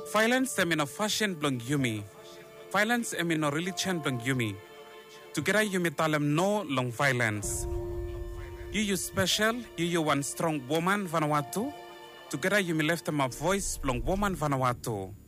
Violence emino fashion blong yumi. Violence emino religion blong yumi. Together yumi talem no long violence. You special, you one strong woman Vanuatu. Together yumi left them a voice blong woman Vanuatu.